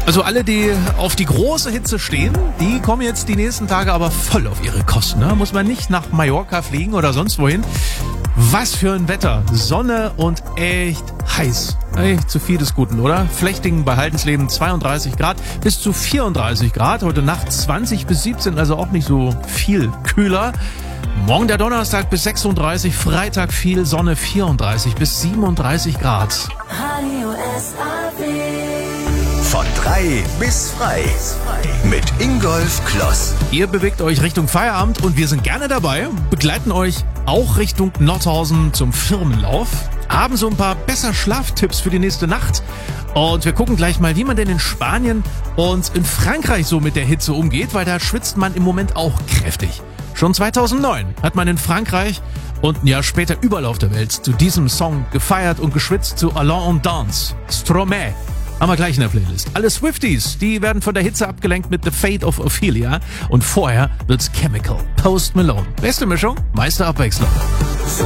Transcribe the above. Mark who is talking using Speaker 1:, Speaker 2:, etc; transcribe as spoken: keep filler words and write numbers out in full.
Speaker 1: Also alle, die auf die große Hitze stehen, die kommen jetzt die nächsten Tage aber voll auf ihre Kosten. Ne? Muss man nicht nach Mallorca fliegen oder sonst wohin. Was für ein Wetter. Sonne und echt heiß. Echt zu viel des Guten, oder? Flechtingen bei Haldensleben zweiunddreißig Grad bis zu vierunddreißig Grad. Heute Nacht zwanzig bis siebzehn, also auch nicht so viel kühler. Morgen der Donnerstag bis sechsunddreißig, Freitag viel Sonne, vierunddreißig bis siebenunddreißig Grad.
Speaker 2: Radio S A W.
Speaker 3: Von drei bis frei. Mit Ingolf Kloss.
Speaker 1: Ihr bewegt euch Richtung Feierabend und wir sind gerne dabei, begleiten euch auch Richtung Nordhausen zum Firmenlauf, haben so ein paar besser Schlaftipps für die nächste Nacht und wir gucken gleich mal, wie man denn in Spanien und in Frankreich so mit der Hitze umgeht, weil da schwitzt man im Moment auch kräftig. Schon zweitausendneun hat man in Frankreich und ein Jahr später überall auf der Welt zu diesem Song gefeiert und geschwitzt zu Allons on Danse, Stromae. Haben wir gleich in der Playlist. Alle Swifties, die werden von der Hitze abgelenkt mit The Fate of Ophelia. Und vorher wird's Chemical, Post Malone. Beste Mischung, meiste Abwechslung.
Speaker 2: So